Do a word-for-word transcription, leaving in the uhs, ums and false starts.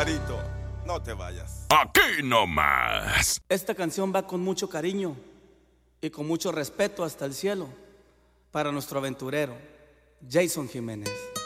pajarito, no te vayas. Aquí nomás. Esta canción va con mucho cariño y con mucho respeto hasta el cielo para nuestro aventurero, Jason Jiménez.